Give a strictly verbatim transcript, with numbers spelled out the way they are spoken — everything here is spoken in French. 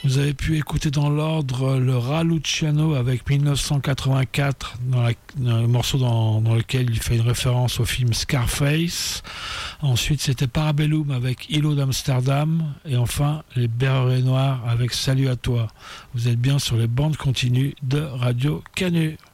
Vous avez pu écouter dans l'ordre le Raluciano avec dix-neuf cent quatre-vingt-quatre, dans, la, dans le morceau dans, dans lequel il fait une référence au film Scarface. Ensuite, c'était Parabellum avec Îlot d'Amsterdam. Et enfin, les Bérets Noirs avec Salut à toi. Vous êtes bien sur les bandes continues de Radio Canu.